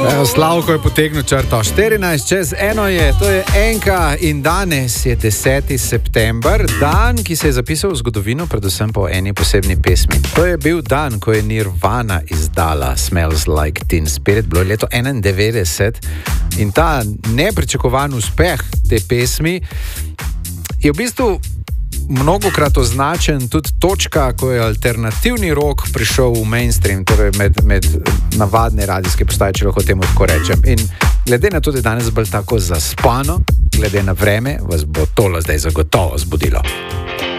Slavko je potegnil črto. 14:01 je, to je enka in danes je 10. september, dan, ki se je zapisal v zgodovino, predvsem po eni posebni pesmi. To je bil dan, ko je Nirvana izdala Smells Like Teen Spirit, bilo je leto 91 in ta nepričakovan uspeh te pesmi je v bistvu mnogokrat označen tudi točka, ko je alternativni rock prišel v mainstream, torej med navadne radijske postaje, če lahko temu tako rečem. In glede na to, da je danes bolj tako zaspano, glede na vreme, vas bo tole zdaj zagotovo zbudilo.